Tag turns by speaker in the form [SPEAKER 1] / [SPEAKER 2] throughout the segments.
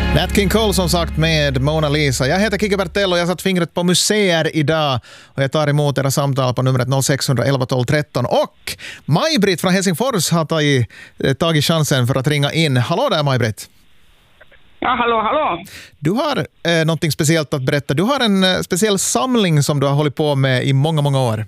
[SPEAKER 1] Nat King Cole som sagt med Mona Lisa. Jag heter Kike Bertell och jag satt fingret på museer idag och jag tar emot era samtal på numret 0611 12 13. Och Maj-Britt från Helsingfors har tagit chansen för att ringa in. Hallå där Maj-Britt.
[SPEAKER 2] Ja, hallå.
[SPEAKER 1] Du har någonting speciellt att berätta. Du har en speciell samling som du har hållit på med i många år.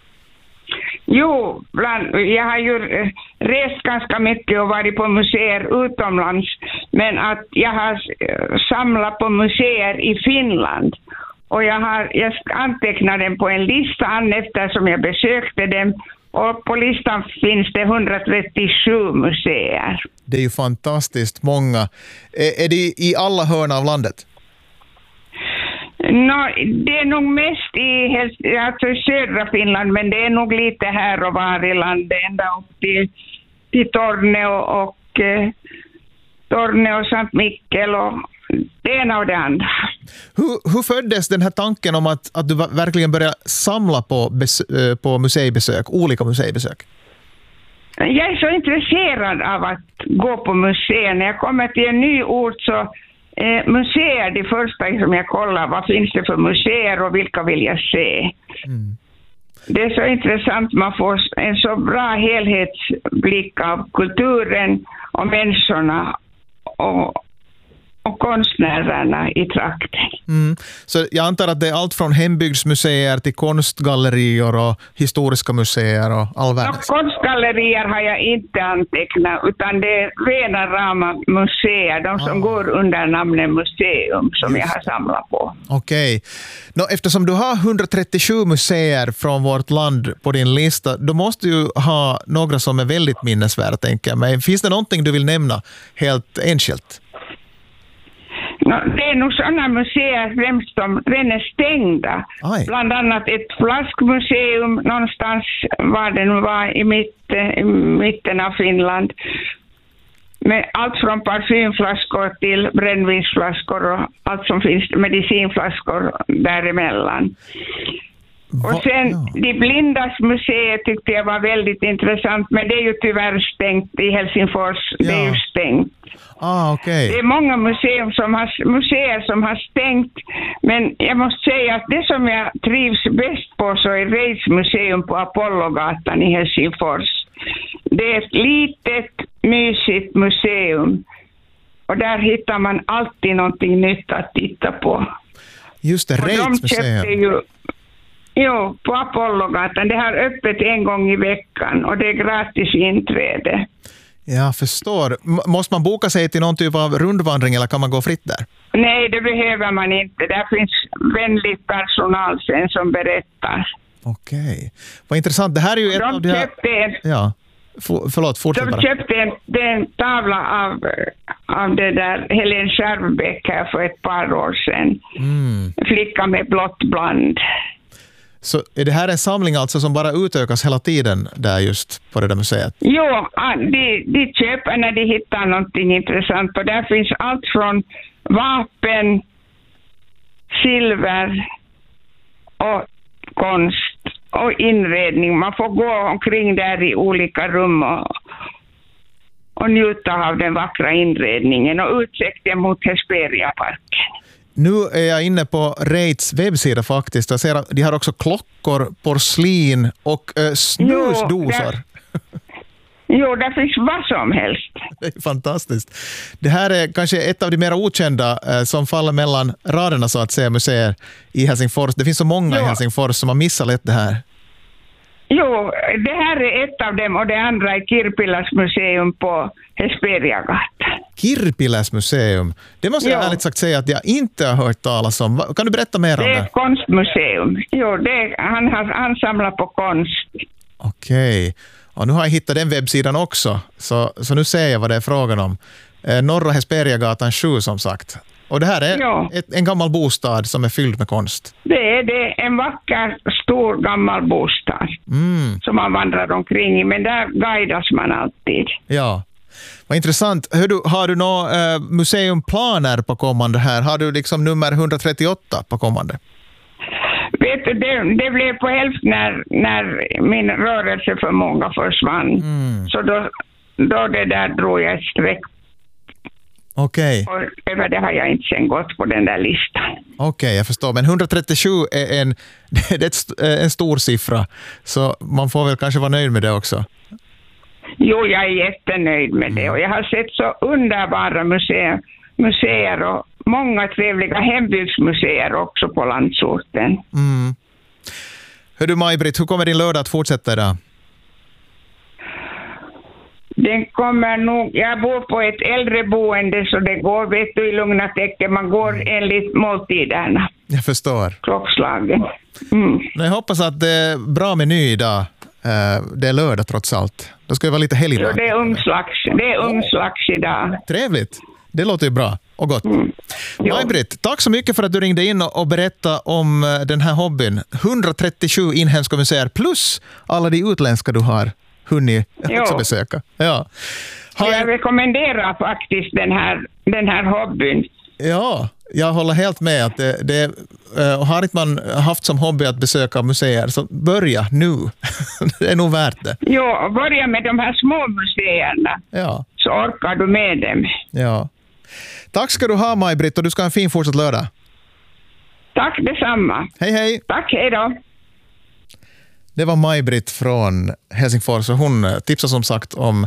[SPEAKER 2] Jo, jag har ju rest ganska mycket och varit på museer utomlands, men att jag har samlat på museer i Finland. Och jag antecknat dem på en lista eftersom jag besökte dem, och på listan finns det 137 museer.
[SPEAKER 1] Det är ju fantastiskt många. Är det i alla hörn av landet?
[SPEAKER 2] Det är nog mest i södra Finland, men det är nog lite här och var i landet, ända upp till Torneo och Sankt Mikkel och det ena och det andra.
[SPEAKER 1] Hur föddes den här tanken om att du verkligen började samla på museibesök, olika museibesök?
[SPEAKER 2] Jag är så intresserad av att gå på museer. När jag kommer till en ny ort så museer det första som jag kollar. Vad finns det för museer och vilka vill jag se? Mm. Det är så intressant. Man får en så bra helhetsblick av kulturen och människorna och konstnärerna i trakten.
[SPEAKER 1] Mm. Så jag antar att det är allt från hembygdsmuseer till konstgallerier och historiska museer och all världen.
[SPEAKER 2] Konstgallerier har jag inte antecknat, utan det är rena rama museer, de som går under namnet museum som jag har samlat på.
[SPEAKER 1] Okej. Eftersom du har 137 museer från vårt land på din lista, då måste du ha några som är väldigt minnesvärda, tänker jag. Men finns det någonting du vill nämna helt enskilt?
[SPEAKER 2] Det är nog sådana museer främst som redan är stängda. Aj. Bland annat ett flaskmuseum någonstans var det nu var i mitten av Finland. Med allt från parfymflaskor till brännvinsflaskor och allt som finns, medicinflaskor däremellan. Och sen de blindas museet tyckte jag var väldigt intressant, men det är ju tyvärr stängt i Helsingfors. Ja. Det är ju stängt.
[SPEAKER 1] Okay.
[SPEAKER 2] Det är många museer som har stängt, men jag måste säga att det som jag trivs bäst på så är Reids museum på Apollogatan i Helsingfors. Det är ett litet, mysigt museum och där hittar man alltid någonting nytt att titta på.
[SPEAKER 1] Just det, Reids museum.
[SPEAKER 2] Jo, på Apollogatan. Det har öppet en gång i veckan och det är gratis inträde.
[SPEAKER 1] Jag förstår. Måste man boka sig till någon typ av rundvandring eller kan man gå fritt där?
[SPEAKER 2] Nej, det behöver man inte. Där finns vänlig personal sen som berättar.
[SPEAKER 1] Okej. Vad intressant. Det här är ju ett av de här... fortsätt bara.
[SPEAKER 2] De köpte en tavla av det där Helen Skärbeck här för ett par år sedan. Flicka med blått bland.
[SPEAKER 1] Så är det här en samling alltså som bara utökas hela tiden där just på det där museet?
[SPEAKER 2] Jo, de köper när de hittar någonting intressant. Och där finns allt från vapen, silver och konst och inredning. Man får gå omkring där i olika rum och njuta av den vackra inredningen och utsikten mot Hesperiaparken.
[SPEAKER 1] Nu är jag inne på Reids webbsida faktiskt. Jag ser att de har också klockor, porslin och snusdosor.
[SPEAKER 2] Jo, där finns vad som helst.
[SPEAKER 1] Det är fantastiskt. Det här är kanske ett av de mer okända som faller mellan raderna så att säga museer i Helsingfors. Det finns så många i Helsingfors som har missat lätt det här.
[SPEAKER 2] Jo, det här är ett av dem och det andra är Kirpilas museum på Hesperiagatan.
[SPEAKER 1] Kirpilas museum. Det måste jag ärligt sagt säga att jag inte har hört talas om. Kan du berätta mer om det?
[SPEAKER 2] Det är ett konstmuseum. Jo, han samlar på konst.
[SPEAKER 1] Okej. Och nu har jag hittat den webbsidan också. Så nu ser jag vad det är frågan om. Norra Hesperiagatan 7 som sagt. Och det här är en gammal bostad som är fylld med konst.
[SPEAKER 2] Det är en vacker, stor gammal bostad som man vandrar omkring i. Men där guidas man alltid. Ja.
[SPEAKER 1] Vad intressant. Har du några museumplaner på kommande här? Har du liksom nummer 138 på kommande?
[SPEAKER 2] Vet du, det blev på hälften när min rörelseförmåga försvann. Så då det där drog jag ett streck
[SPEAKER 1] Okej.
[SPEAKER 2] Och över det har jag inte sen gått på den där listan.
[SPEAKER 1] Okej, jag förstår. Men 137 är en stor siffra. Så man får väl kanske vara nöjd med det också.
[SPEAKER 2] Jo, jag är jättenöjd med det. Och jag har sett så underbara museer och många trevliga hembygdsmuseer också på landsorten.
[SPEAKER 1] Mm. Hör du Maj-Britt, hur kommer din lördag att fortsätta idag?
[SPEAKER 2] Den kommer nog, jag bor på ett äldreboende så det går, vet du, i lugna tecken. Man går enligt måltiderna.
[SPEAKER 1] Jag förstår.
[SPEAKER 2] Klockslagen. Mm.
[SPEAKER 1] Jag hoppas att det är bra meny idag. Det är lördag trots allt. Då ska det vara lite helgdag.
[SPEAKER 2] Jo, det är ungslags idag.
[SPEAKER 1] Trevligt. Det låter ju bra och gott. Maj-Britt, tack så mycket för att du ringde in och berättade om den här hobbyn. 137 inhemska museer plus alla de utländska du har hunnit också besöka. Ja.
[SPEAKER 2] Jag rekommenderar faktiskt den här hobbyn.
[SPEAKER 1] Ja, jag håller helt med att har inte man haft som hobby att besöka museer så börja nu. Det är nog värt det.
[SPEAKER 2] Jo, börja med de här små museerna.
[SPEAKER 1] Ja.
[SPEAKER 2] Så orkar du med dem.
[SPEAKER 1] Ja. Tack ska du ha Maj-Britt och du ska ha en fin fortsatt lördag.
[SPEAKER 2] Tack detsamma.
[SPEAKER 1] Hej hej.
[SPEAKER 2] Tack, hej då.
[SPEAKER 1] Det var Maj-Britt från Helsingfors och hon tipsar som sagt om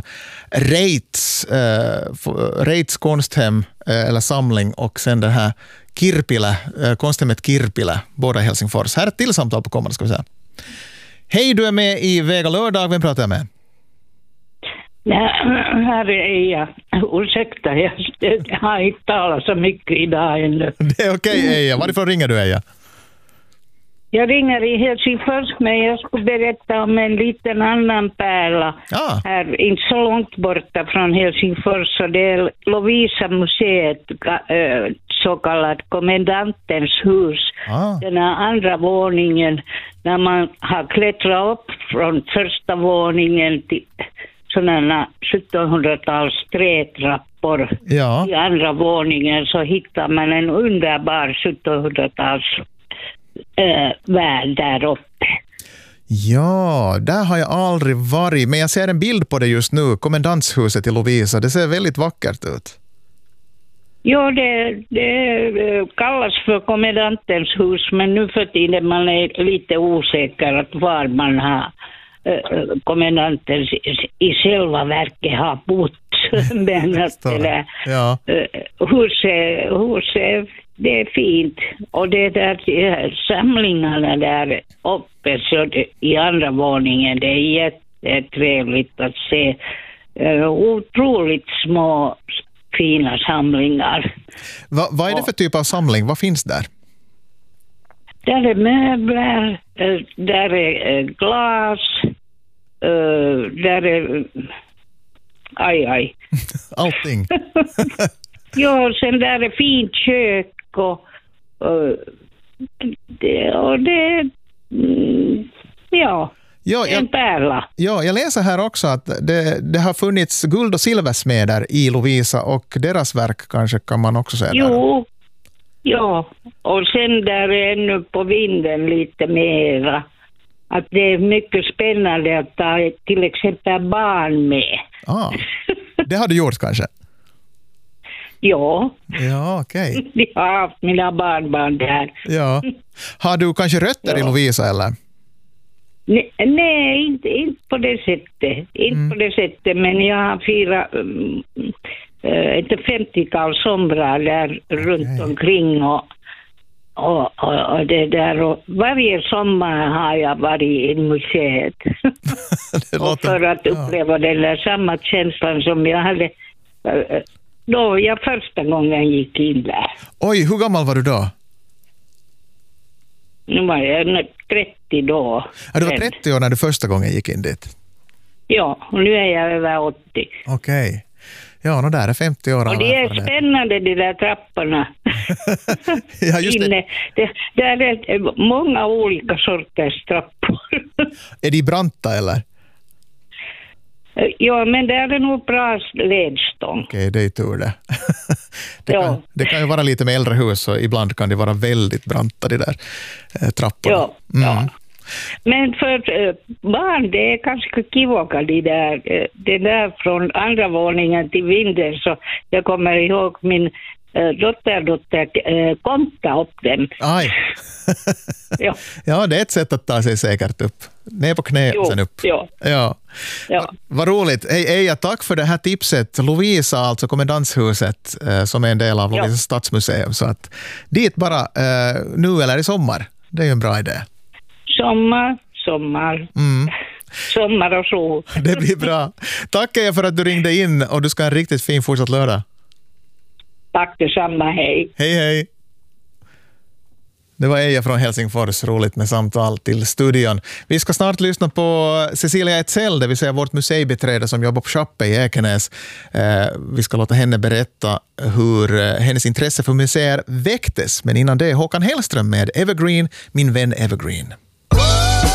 [SPEAKER 1] Reits konsthem eller samling och sen det här Kirpilä, konsthemmet Kirpilä, båda i Helsingfors. Här är ett till samtal på kommande ska vi säga. Hej, du är med i Vega lördag. Vem pratar jag med?
[SPEAKER 3] Nej, här är jag. Ursäkta, jag har inte talat så mycket idag ännu.
[SPEAKER 1] Det är okej, Eija. Varifrån ringer du, Eija?
[SPEAKER 3] Jag ringer i Helsingfors, men jag skulle berätta om en liten annan pärla. Här, inte så långt borta från Helsingfors, så det är Lovisa museet, så kallat kommendantens hus. Den här andra våningen, när man har klättrat upp från första våningen till sådana 1700-tals trätrappor. I andra våningen så hittar man en underbar 1700-tals värld där uppe.
[SPEAKER 1] Ja, där har jag aldrig varit, men jag ser en bild på det just nu, kommendanshuset i Lovisa. Det ser väldigt vackert ut.
[SPEAKER 3] Ja, det kallas för kommendantens hus, men nu för tiden man är lite osäker att var man har kommendanten i själva verket har bott. Men att huset, det är fint. Och det där samlingarna där uppe så i andra våningen, det är jättetrevligt att se. Otroligt små fina samlingar.
[SPEAKER 1] Vad är det för typ av samling? Vad finns där?
[SPEAKER 3] Där är möbler, där är glas, där är aj.
[SPEAKER 1] Allting.
[SPEAKER 3] Ja, sen där är fint kök och en pärla.
[SPEAKER 1] Ja, jag läser här också att det har funnits guld- och silversmeder i Lovisa och deras verk kanske kan man också säga.
[SPEAKER 3] Jo, ja. Och sen där är ännu på vinden lite mera. Att det är mycket spännande att ta till exempel barn med.
[SPEAKER 1] Det har du gjort kanske?
[SPEAKER 3] Ja.
[SPEAKER 1] Ja, okej.
[SPEAKER 3] Jag har haft mina barnbarn där.
[SPEAKER 1] Ja. Har du kanske rötter i Lovisa eller?
[SPEAKER 3] Nej, inte på det sättet. Inte på det sättet, men jag har firat ett 50-tal somrar där runt omkring och det där. Och varje sommar har jag varit i museet. Och för att uppleva den där samma känslan som jag hade då jag första gången gick in där.
[SPEAKER 1] Oj, hur gammal var du då?
[SPEAKER 3] Nu var jag 30 då.
[SPEAKER 1] Du var 30 år när du första gången gick in dit?
[SPEAKER 3] Ja, och nu är jag över 80.
[SPEAKER 1] Okej. Ja, no, där är 50 år.
[SPEAKER 3] Och det är spännande, de där trapporna.
[SPEAKER 1] Ja, just det.
[SPEAKER 3] Där är många olika sorters trappor.
[SPEAKER 1] Är de branta eller?
[SPEAKER 3] Ja, men det är nog bra ledstång.
[SPEAKER 1] Okej, det är tur det. Det kan ju vara lite med äldre hus och ibland kan det vara väldigt branta de där trapporna.
[SPEAKER 3] Ja. Men för barn, det är ganska kivoka det där från andra våningen till vinden, så jag kommer ihåg min dotter konta upp dem.
[SPEAKER 1] Aj. Ja, det är ett sätt att ta sig säkert upp. Ner på knä och sen upp. Ja. Vad roligt. Hej Eija, tack för det här tipset. Lovisa, alltså kommendanshuset, som är en del av Lovisa stadsmuseum. Så att dit bara nu eller i sommar. Det är ju en bra idé.
[SPEAKER 3] Sommar. Sommar och sol.
[SPEAKER 1] Det blir bra. Tack Eija för att du ringde in, och du ska ha en riktigt fin fortsatt lördag.
[SPEAKER 3] Tack detsamma, hej.
[SPEAKER 1] Hej. Det var Eija från Helsingfors, roligt med samtal till studion. Vi ska snart lyssna på Cecilia Etzell, det vill säga vårt museibiträde som jobbar på Schappe i Ekenäs. Vi ska låta henne berätta hur hennes intresse för museer väcktes. Men innan det, Håkan Hellström med Evergreen, min vän Evergreen.